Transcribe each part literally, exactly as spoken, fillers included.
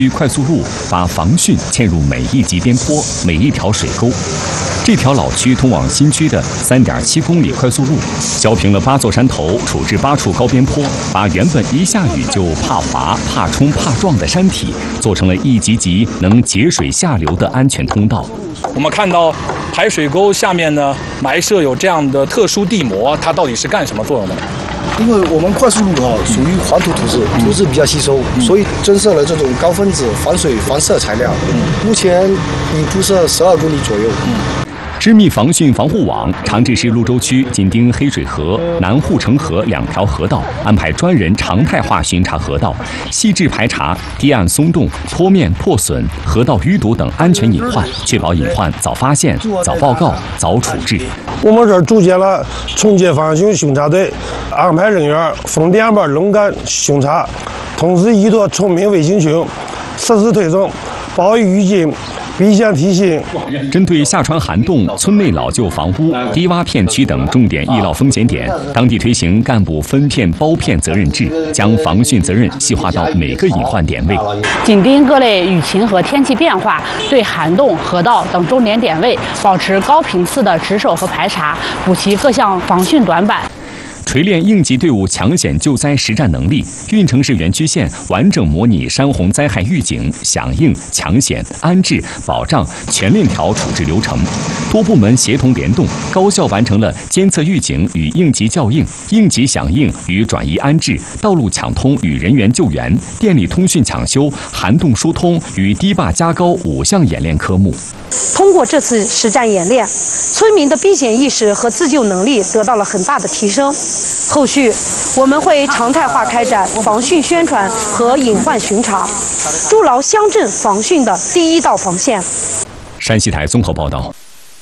快速路把防汛嵌入每一级边坡、每一条水沟。这条老区通往新区的 三点七公里快速路，削平了八座山头，处置八处高边坡，把原本一下雨就怕滑、怕冲、怕撞的山体，做成了一级级能节水下流的安全通道。 我们看到排水沟下面呢埋设有这样的特殊地膜，它到底是干什么作用的？ 因为我们快速路哈属于黄土土质，土质比较吸收，所以增设了这种高分子防水防渗材料。目前已铺设十二公里左右。 织密防汛防护网，长治市潞州区紧盯黑水河、南护城河两条河道，安排专人常态化巡查河道，细致排查堤岸松动、坡面破损、河道淤堵等安全隐患，确保隐患早发现、早报告、早处置。 我们这儿组建了重建防汛巡查队，安排人员分两班轮岗巡查，同时依托村民卫星群实时推送暴雨预警、避险提醒。 针对下川涵洞村内老旧房屋、低洼片区等重点易涝风险点，当地推行干部分片包片责任制，将防汛责任细化到每个隐患点位。 紧盯各类雨情和天气变化，对涵洞、河道等重点点位保持高频次的值守和排查，补齐各项防汛短板。 锤炼应急队伍抢险救灾实战能力，运城市原区县完整模拟山洪灾害预警、响应、抢险、安置、保障全链条处置流程，多部门协同联动，高效完成了监测预警与应急校应、应急响应与转移安置、道路抢通与人员救援、电力通讯抢修、涵洞疏通与堤坝加高五项演练科目。 通过这次实战演练，村民的避险意识和自救能力得到了很大的提升。后续我们会常态化开展防汛宣传和隐患巡查，筑牢乡镇防汛的第一道防线。 山西台综合报道。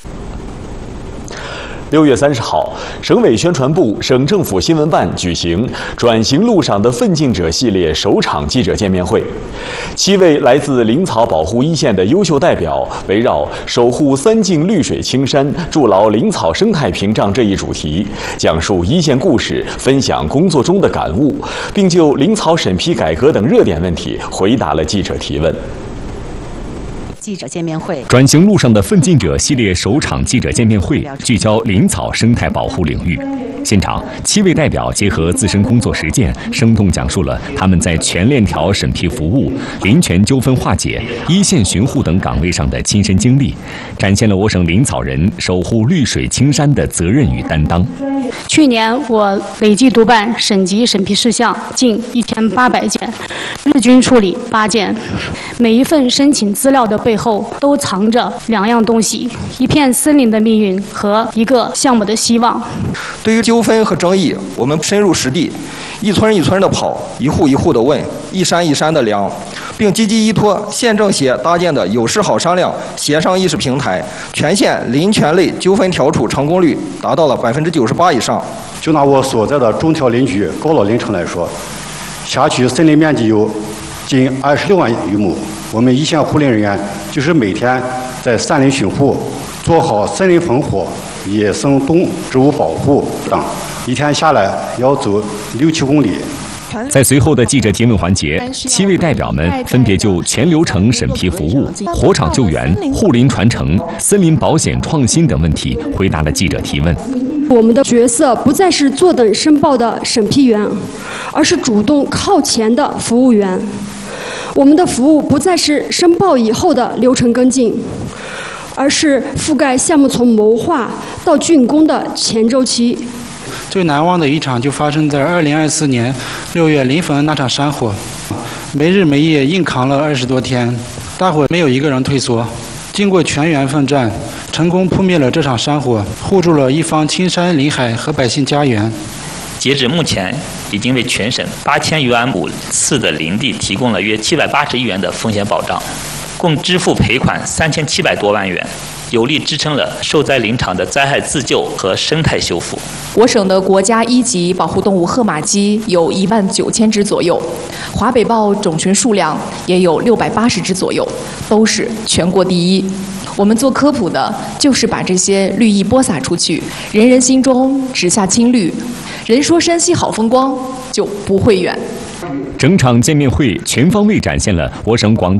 六月三十号，省委宣传部、省政府新闻办举行“转型路上的奋进者”系列首场记者见面会。七位来自林草保护一线的优秀代表，围绕守护三径绿水青山、筑牢林草生态屏障这一主题，讲述一线故事，分享工作中的感悟，并就林草审批改革等热点问题回答了记者提问。 记者见面会， 转型路上的奋进者系列首场记者见面会聚焦林草生态保护领域。现场，七位代表结合自身工作实践，生动讲述了他们在全链条审批服务、林权纠纷化解、一线巡护等岗位上的亲身经历，展现了我省林草人守护绿水青山的责任与担当。 去年我累计督办省级审批事项近一千八百件，日均处理八件。每一份申请资料的背后都藏着两样东西：一片森林的命运和一个项目的希望。 对于纠纷和争议，我们深入实地，一村一村的跑，一户一户的问，一山一山的量，并积极依托县政协搭建的有事好商量协商议事平台，全县林权类纠纷调处成功率达到了百分之九十八以上。 就拿我所在的中条林区高老林城来说，辖区森林面积有近二十六万余亩，我们一线护林人员就是每天在山林巡护，做好森林防火、野生动植物保护等，一天下来要走六七公里。 在随后的记者提问环节，七位代表们分别就全流程审批服务、火场救援、护林传承、森林保险创新等问题回答了记者提问。 我们的角色不再是坐等申报的审批员，而是主动靠前的服务员。我们的服务不再是申报以后的流程跟进，而是覆盖项目从谋划到竣工的前周期。 最难忘的一场就发生在二零二四年六月临汾那场山火，没日没夜硬扛了二十多天，大伙没有一个人退缩。经过全员奋战，成功扑灭了这场山火，护住了一方青山林海和百姓家园。 截止目前，已经为全省八千余万亩次的林地提供了约七百八十亿元的风险保障，共支付赔款三千七百多万元，有力支撑了受灾林场的灾害自救和生态修复。 我省的国家一级保护动物褐马鸡有一万九千只左右，华北豹种群数量也有六百八十只左右，都是全国第一。我们做科普的，就是把这些绿意播撒出去，人人心中植下青绿。人说山西好风光，就不会远。 整场见面会全方位展现了我省广